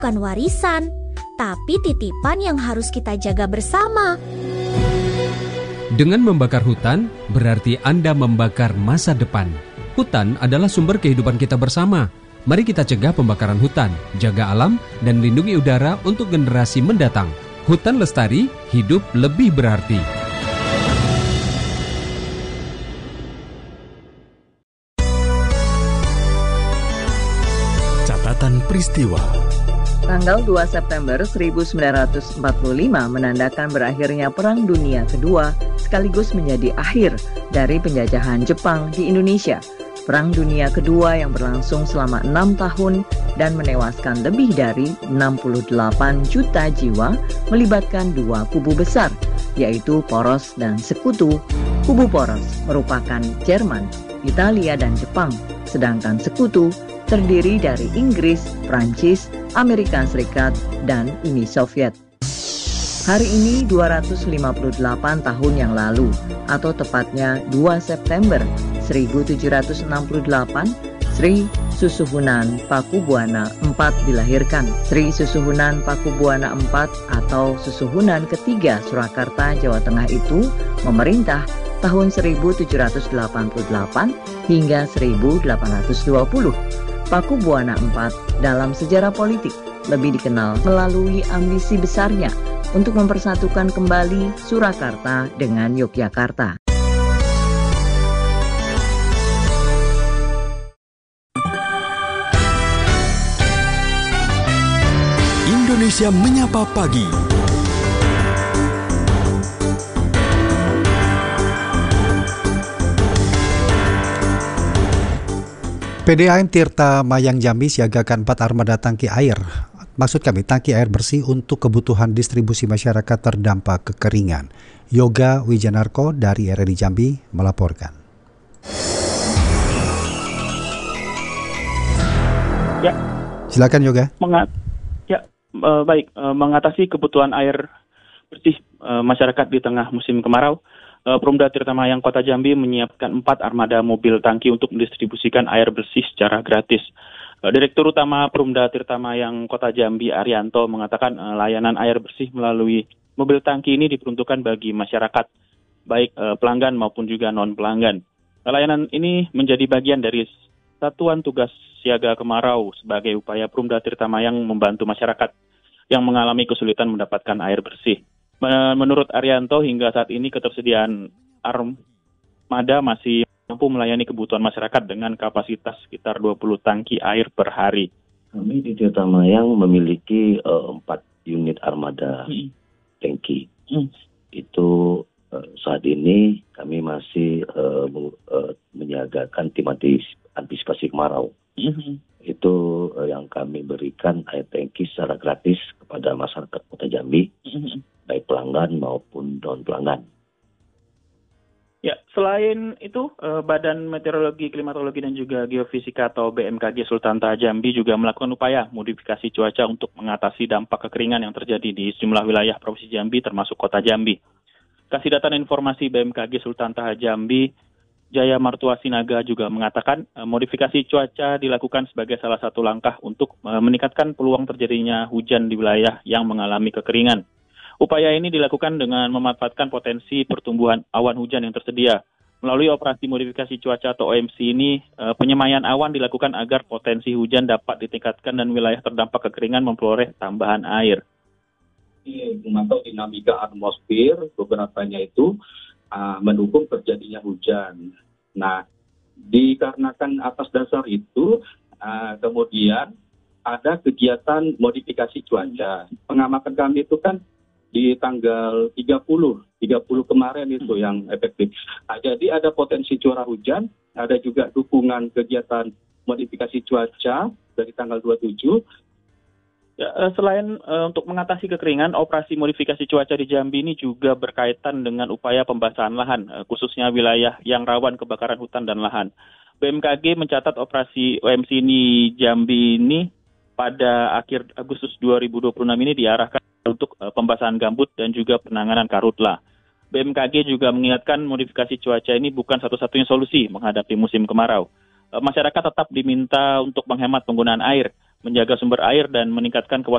bukan warisan, tapi titipan yang harus kita jaga bersama. Dengan membakar hutan, berarti Anda membakar masa depan. Hutan adalah sumber kehidupan kita bersama. Mari kita cegah pembakaran hutan, jaga alam, dan lindungi udara untuk generasi mendatang. Hutan lestari, hidup lebih berarti. Catatan peristiwa. Tanggal 2 September 1945 menandakan berakhirnya Perang Dunia Kedua sekaligus menjadi akhir dari penjajahan Jepang di Indonesia. Perang Dunia Kedua yang berlangsung selama 6 tahun dan menewaskan lebih dari 68 juta jiwa melibatkan dua kubu besar, yaitu Poros dan Sekutu. Kubu Poros merupakan Jerman, Italia, dan Jepang, sedangkan Sekutu terdiri dari Inggris, Prancis, Amerika Serikat, dan Uni Soviet. Hari ini 258 tahun yang lalu, atau tepatnya 2 September 1768, Sri Susuhunan Pakubuwana IV dilahirkan. Sri Susuhunan Pakubuwana IV atau Susuhunan ketiga Surakarta, Jawa Tengah itu memerintah tahun 1788 hingga 1820. Pakubuwana IV dalam sejarah politik lebih dikenal melalui ambisi besarnya untuk mempersatukan kembali Surakarta dengan Yogyakarta. Indonesia Menyapa Pagi. PDAM Tirta Mayang Jambi siagakan 4 armada tangki air. Maksud kami tangki air bersih untuk kebutuhan distribusi masyarakat terdampak kekeringan. Yoga Wijanarko dari RRI Jambi melaporkan. Ya. Silakan Yoga. Mengatasi kebutuhan air bersih masyarakat di tengah musim kemarau, Perumda Tirta Mayang Kota Jambi menyiapkan 4 armada mobil tangki untuk mendistribusikan air bersih secara gratis. Direktur Utama Perumda Tirta Mayang Kota Jambi, Arianto, mengatakan layanan air bersih melalui mobil tangki ini diperuntukkan bagi masyarakat, baik pelanggan maupun juga non-pelanggan. Layanan ini menjadi bagian dari Satuan Tugas Siaga Kemarau sebagai upaya Perumda Tirta Mayang membantu masyarakat yang mengalami kesulitan mendapatkan air bersih. Menurut Arianto, hingga saat ini ketersediaan armada masih mampu melayani kebutuhan masyarakat dengan kapasitas sekitar 20 tangki air per hari. Kami di Tirta Mayang memiliki 4 unit armada tangki. Itu saat ini kami masih menyiagakan tim antisipasi kemarau. Itu yang kami berikan air tangki secara gratis kepada masyarakat Kota Jambi, baik pelanggan maupun non-pelanggan. Ya, selain itu, Badan Meteorologi, Klimatologi, dan juga Geofisika atau BMKG Sultan Taha Jambi juga melakukan upaya modifikasi cuaca untuk mengatasi dampak kekeringan yang terjadi di sejumlah wilayah Provinsi Jambi termasuk Kota Jambi. Kasih data dan informasi BMKG Sultan Taha Jambi, Jaya Martua Sinaga juga mengatakan modifikasi cuaca dilakukan sebagai salah satu langkah untuk meningkatkan peluang terjadinya hujan di wilayah yang mengalami kekeringan. Upaya ini dilakukan dengan memanfaatkan potensi pertumbuhan awan hujan yang tersedia. Melalui operasi modifikasi cuaca atau OMC ini, penyemayan awan dilakukan agar potensi hujan dapat ditingkatkan dan wilayah terdampak kekeringan memperoleh tambahan air. Memantau dinamika atmosfer, beberapanya itu mendukung terjadinya hujan. Nah, dikarenakan atas dasar itu, kemudian ada kegiatan modifikasi cuaca. Pengamatan kami itu kan di tanggal 30 kemarin itu yang efektif. Nah, jadi ada potensi curah hujan, ada juga dukungan kegiatan modifikasi cuaca dari tanggal 27. Ya, selain untuk mengatasi kekeringan, operasi modifikasi cuaca di Jambi ini juga berkaitan dengan upaya pembasahan lahan, khususnya wilayah yang rawan kebakaran hutan dan lahan. BMKG mencatat operasi OMC ini Jambi ini pada akhir Agustus 2026 ini diarahkan untuk pembasahan gambut dan juga penanganan karhutla. BMKG juga mengingatkan modifikasi cuaca ini bukan satu-satunya solusi menghadapi musim kemarau. Masyarakat tetap diminta untuk menghemat penggunaan air, menjaga sumber air dan meningkatkan kewaspadaan